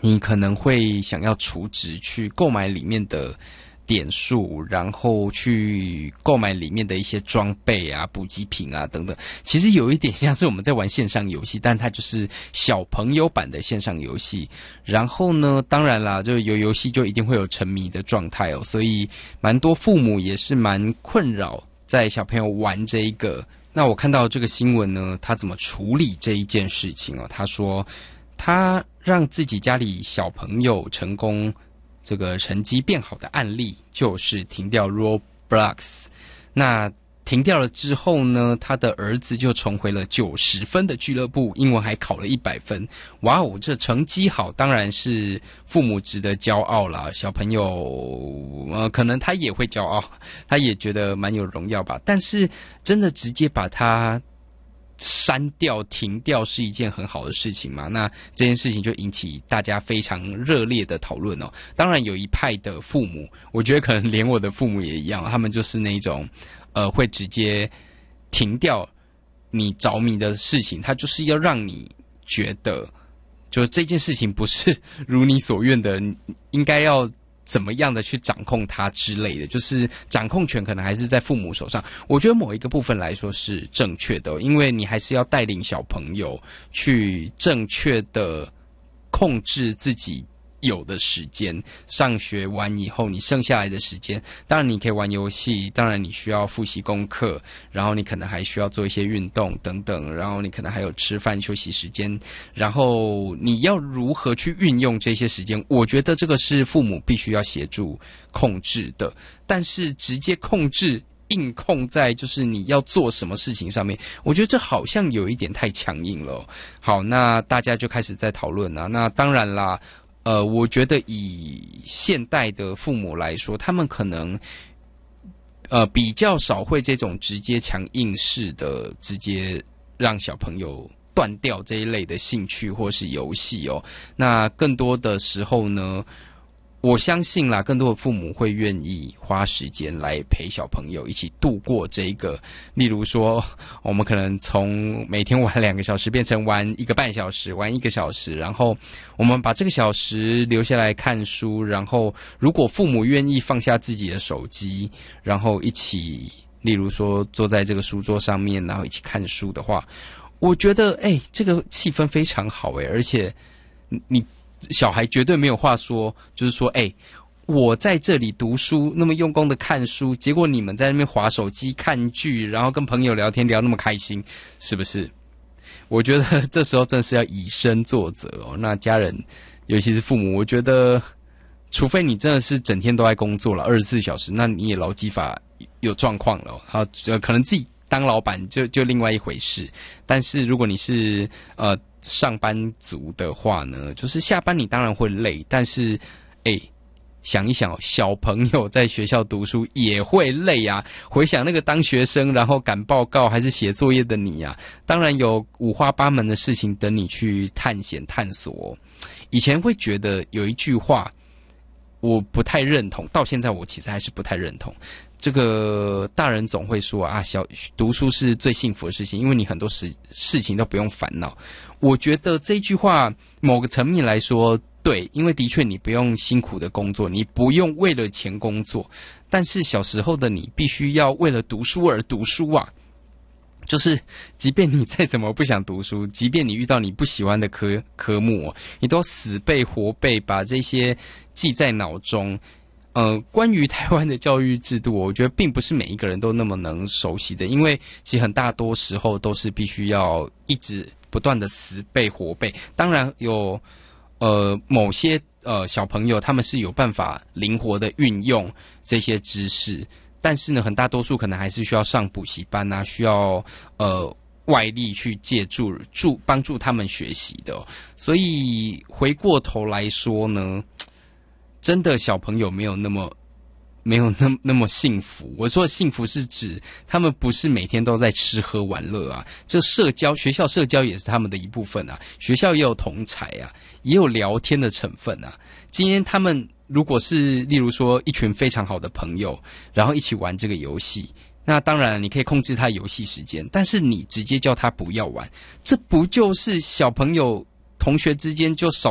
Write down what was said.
你可能会想要储值去购买里面的点数，然后去购买里面的一些装备啊、补给品啊等等。其实有一点像是我们在玩线上游戏，但它就是小朋友版的线上游戏。然后呢，当然啦，就有游戏就一定会有沉迷的状态哦，所以蛮多父母也是蛮困扰在小朋友玩这一个。那我看到这个新闻呢，他怎么处理这一件事情哦？他说他让自己家里小朋友成功这个成绩变好的案例，就是停掉 Roblox。那停掉了之后呢，他的儿子就重回了90分的俱乐部，英文还考了100分。哇哦，这成绩好，当然是父母值得骄傲啦。小朋友可能他也会骄傲，他也觉得蛮有荣耀吧。但是真的直接把他删掉、停掉是一件很好的事情嘛？那这件事情就引起大家非常热烈的讨论哦。当然，有一派的父母，我觉得可能连我的父母也一样，他们就是那种会直接停掉你着迷的事情，他就是要让你觉得，就这件事情不是如你所愿的，你应该要怎么样的去掌控它之类的，就是掌控权可能还是在父母手上。我觉得某一个部分来说是正确的，因为你还是要带领小朋友去正确的控制自己有的时间。上学完以后，你剩下来的时间，当然你可以玩游戏，当然你需要复习功课，然后你可能还需要做一些运动等等，然后你可能还有吃饭休息时间，然后你要如何去运用这些时间，我觉得这个是父母必须要协助控制的。但是直接控制硬控在就是你要做什么事情上面，我觉得这好像有一点太强硬了。好，那大家就开始在讨论啊。那当然啦，我觉得以现代的父母来说，他们可能比较少会这种直接强硬式的直接让小朋友断掉这一类的兴趣或是游戏哦。那更多的时候呢，我相信啦，更多的父母会愿意花时间来陪小朋友一起度过这个。例如说，我们可能从每天玩2个小时变成玩1个半小时，玩1个小时，然后我们把这个小时留下来看书，然后如果父母愿意放下自己的手机，然后一起，例如说坐在这个书桌上面，然后一起看书的话，我觉得这个气氛非常好而且你小孩绝对没有话说，就是说我在这里读书，那么用功的看书，结果你们在那边滑手机看剧，然后跟朋友聊天聊那么开心，是不是？我觉得这时候真的是要以身作则哦。那家人，尤其是父母，我觉得除非你真的是整天都在工作了24小时，那你也劳基法有状况了哦，可能自己当老板就另外一回事。但是如果你是上班族的话呢，就是下班你当然会累，但是想一想小朋友在学校读书也会累啊。回想那个当学生然后赶报告还是写作业的你啊，当然有五花八门的事情等你去探险探索。以前会觉得有一句话我不太认同，到现在我其实还是不太认同。这个大人总会说啊，读书是最幸福的事情，因为你很多事情都不用烦恼。我觉得这句话某个层面来说对，因为的确你不用辛苦的工作，你不用为了钱工作，但是小时候的你必须要为了读书而读书啊。就是即便你再怎么不想读书，即便你遇到你不喜欢的科目你都死背活背，把这些记在脑中。关于台湾的教育制度，我觉得并不是每一个人都那么能熟悉的，因为其实很大多时候都是必须要一直不断的死背活背。当然有某些小朋友他们是有办法灵活的运用这些知识，但是呢很大多数可能还是需要上补习班啊，需要外力去借助帮助他们学习的。所以回过头来说呢，真的小朋友没有那么幸福。我说的幸福是指他们不是每天都在吃喝玩乐啊，这学校社交也是他们的一部分啊，学校也有同侪啊，也有聊天的成分啊。今天他们如果是例如说一群非常好的朋友，然后一起玩这个游戏，那当然你可以控制他游戏时间，但是你直接叫他不要玩，这不就是小朋友同学之间就少